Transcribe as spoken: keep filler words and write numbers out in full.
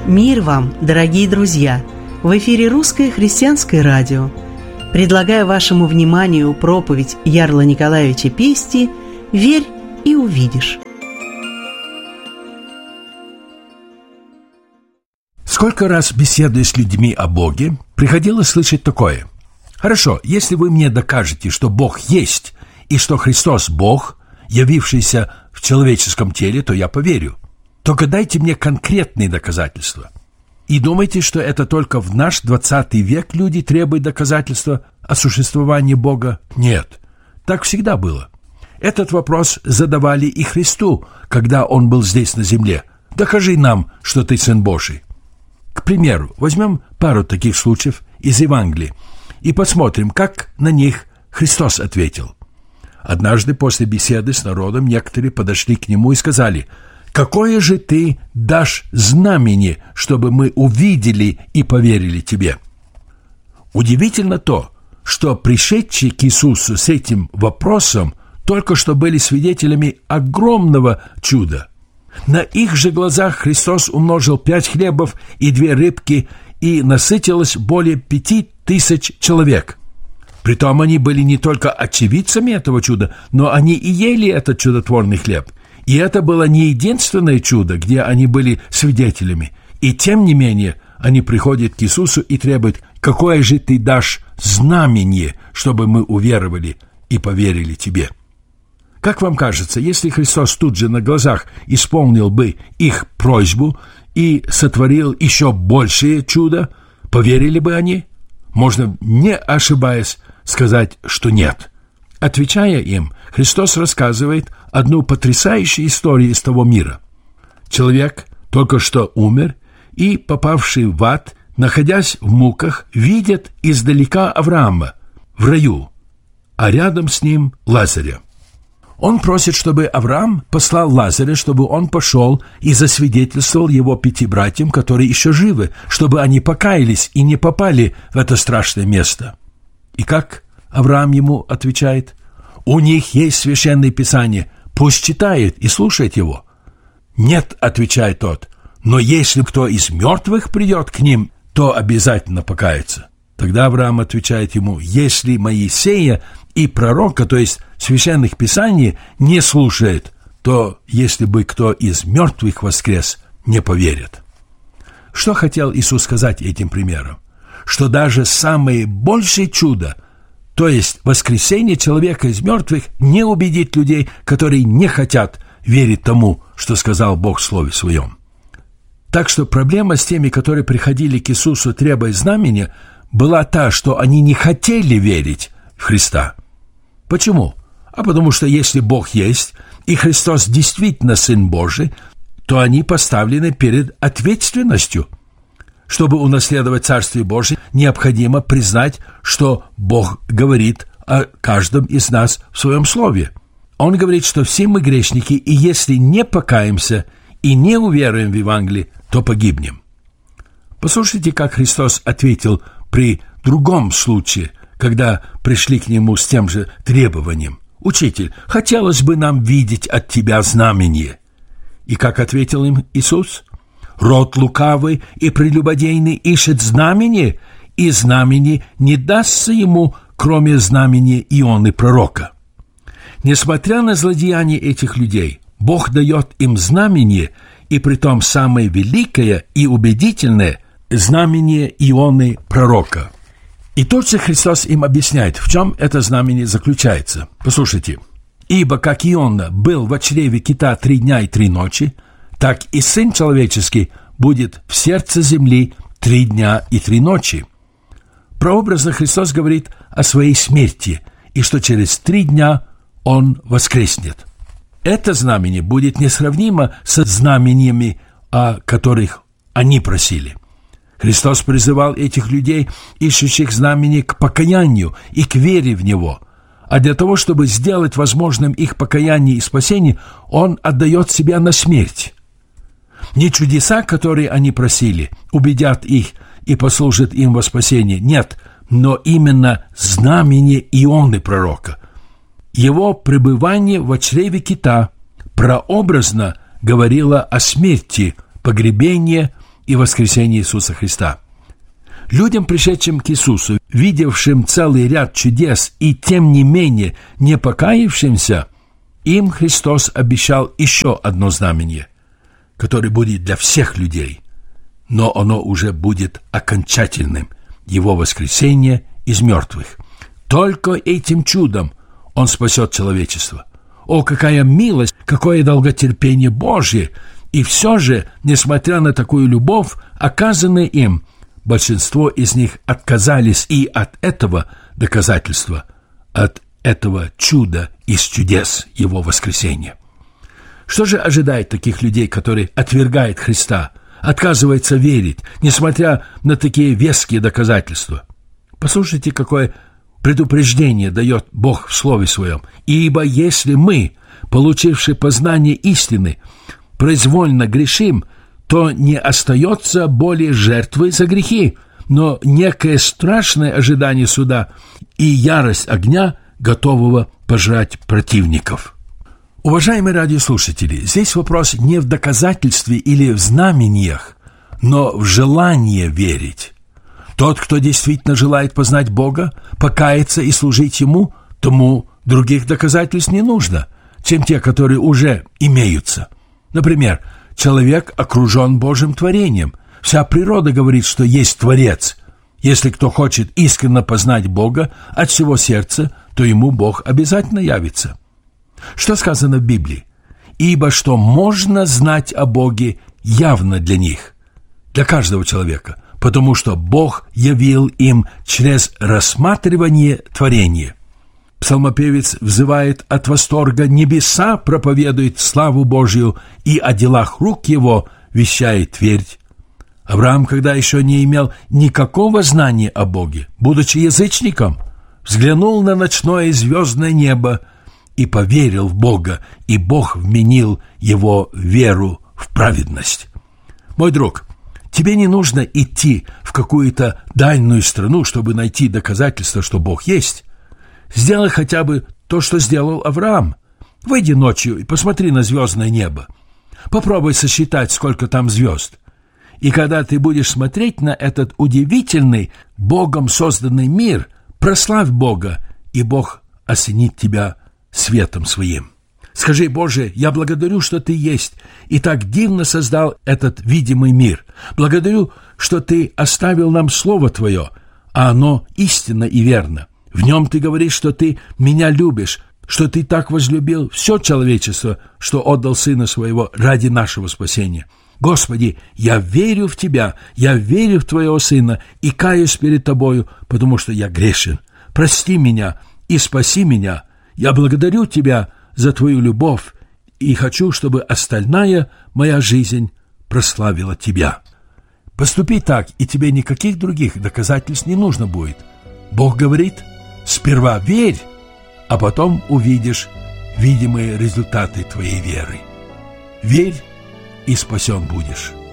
Мир вам, дорогие друзья! В эфире Русское христианское радио. Предлагаю вашему вниманию проповедь Ярла Николаевича Пести «Верь и увидишь». Сколько раз, беседуя с людьми о Боге, приходилось слышать такое: «Хорошо, если вы мне докажете, что Бог есть и что Христос – Бог, явившийся в человеческом теле, то я поверю. Только дайте мне конкретные доказательства». И думаете, что это только в наш двадцатый век люди требуют доказательства о существовании Бога? Нет, так всегда было. Этот вопрос задавали и Христу, когда Он был здесь на земле. «Докажи нам, что Ты Сын Божий». К примеру, возьмем пару таких случаев из Евангелия и посмотрим, как на них Христос ответил. Однажды после беседы с народом некоторые подошли к Нему и сказали: «Какое же Ты дашь знамение, чтобы мы увидели и поверили Тебе?» Удивительно то, что пришедшие к Иисусу с этим вопросом только что были свидетелями огромного чуда. На их же глазах Христос умножил пять хлебов и две рыбки, и насытилось более пяти тысяч человек. Притом они были не только очевидцами этого чуда, но они и ели этот чудотворный хлеб. И это было не единственное чудо, где они были свидетелями. И тем не менее они приходят к Иисусу и требуют: «Какое же Ты дашь знамение, чтобы мы уверовали и поверили Тебе?» Как вам кажется, если Христос тут же на глазах исполнил бы их просьбу и сотворил еще большее чудо, поверили бы они? Можно, не ошибаясь, сказать, что нет. Отвечая им, Христос рассказывает одну потрясающую историю из того мира. Человек только что умер, и, попавший в ад, находясь в муках, видит издалека Авраама в раю, а рядом с ним Лазаря. Он просит, чтобы Авраам послал Лазаря, чтобы он пошел и засвидетельствовал его пяти братьям, которые еще живы, чтобы они покаялись и не попали в это страшное место. И как Авраам ему отвечает? «У них есть священное писание, пусть читает и слушает его». «Нет», — отвечает тот, «но если кто из мертвых придет к ним, то обязательно покается». Тогда Авраам отвечает ему: «Если Моисея и пророка, то есть священных писаний, не слушает, то если бы кто из мертвых воскрес, не поверит». Что хотел Иисус сказать этим примером? Что даже самое большее чудо, то есть воскресение человека из мертвых, не убедит людей, которые не хотят верить тому, что сказал Бог в Слове Своем. Так что проблема с теми, которые приходили к Иисусу, требуя знамения, была та, что они не хотели верить в Христа. Почему? А потому что если Бог есть, и Христос действительно Сын Божий, то они поставлены перед ответственностью. Чтобы унаследовать Царствие Божие, необходимо признать, что Бог говорит о каждом из нас в Своем Слове. Он говорит, что все мы грешники, и если не покаемся и не уверуем в Евангелие, то погибнем. Послушайте, как Христос ответил при другом случае, когда пришли к Нему с тем же требованием: «Учитель, хотелось бы нам видеть от Тебя знамение». И как ответил им Иисус? «Род лукавый и прелюбодейный ищет знамение, и знамение не дастся ему, кроме знамения Ионы пророка». Несмотря на злодеяния этих людей, Бог дает им знамение, и притом самое великое и убедительное – знамение Ионы пророка. И тут же Христос им объясняет, в чем это знамение заключается. Послушайте. «Ибо как Иона был в чреве кита три дня и три ночи, так и Сын Человеческий будет в сердце земли три дня и три ночи». Прообразно Христос говорит о своей смерти, и что через три дня Он воскреснет. Это знамение будет несравнимо со знамениями, о которых они просили. Христос призывал этих людей, ищущих знамений, к покаянию и к вере в Него. А для того, чтобы сделать возможным их покаяние и спасение, Он отдает себя на смерть. Не чудеса, которые они просили, убедят их и послужат им во спасение. Нет, но именно знамение Ионы пророка. Его пребывание во чреве кита прообразно говорило о смерти, погребении и воскресении Иисуса Христа. Людям, пришедшим к Иисусу, видевшим целый ряд чудес и тем не менее не покаявшимся, им Христос обещал еще одно знамение, которое будет для всех людей, но оно уже будет окончательным – Его воскресение из мертвых. Только этим чудом Он спасет человечество. О, какая милость, какое долготерпение Божье! И все же, несмотря на такую любовь, оказанную им, большинство из них отказались и от этого доказательства, от этого чуда из чудес Его воскресения. Что же ожидает таких людей, которые отвергают Христа, отказываются верить, несмотря на такие веские доказательства? Послушайте, какое предупреждение дает Бог в Слове Своем. «Ибо если мы, получивши познание истины, произвольно грешим, то не остается более жертвы за грехи, но некое страшное ожидание суда и ярость огня, готового пожрать противников». Уважаемые радиослушатели, здесь вопрос не в доказательстве или в знамениях, но в желании верить. Тот, кто действительно желает познать Бога, покаяться и служить Ему, тому других доказательств не нужно, чем те, которые уже имеются. Например, человек окружен Божьим творением. Вся природа говорит, что есть Творец. Если кто хочет искренне познать Бога от всего сердца, то ему Бог обязательно явится. Что сказано в Библии? «Ибо что можно знать о Боге явно для них», для каждого человека, потому что Бог явил им через рассматривание творения. Псалмопевец взывает от восторга: «Небеса проповедуют славу Божию, и о делах рук Его вещает твердь». Авраам, когда еще не имел никакого знания о Боге, будучи язычником, взглянул на ночное и звездное небо и поверил в Бога, и Бог вменил его веру в праведность. Мой друг, тебе не нужно идти в какую-то дальнюю страну, чтобы найти доказательства, что Бог есть. Сделай хотя бы то, что сделал Авраам. Выйди ночью и посмотри на звездное небо. Попробуй сосчитать, сколько там звезд. И когда ты будешь смотреть на этот удивительный, Богом созданный мир, прославь Бога, и Бог осенит тебя светом Своим. Скажи: «Боже, я благодарю, что Ты есть, и так дивно создал этот видимый мир. Благодарю, что Ты оставил нам Слово Твое, а оно истинно и верно. В нем Ты говоришь, что Ты меня любишь, что Ты так возлюбил все человечество, что отдал Сына Своего ради нашего спасения. Господи, я верю в Тебя, я верю в Твоего Сына и каюсь перед Тобою, потому что я грешен. Прости меня и спаси меня. Я благодарю Тебя за Твою любовь и хочу, чтобы остальная моя жизнь прославила Тебя». Поступи так, и тебе никаких других доказательств не нужно будет. Бог говорит: сперва верь, а потом увидишь видимые результаты твоей веры. Верь, и спасен будешь.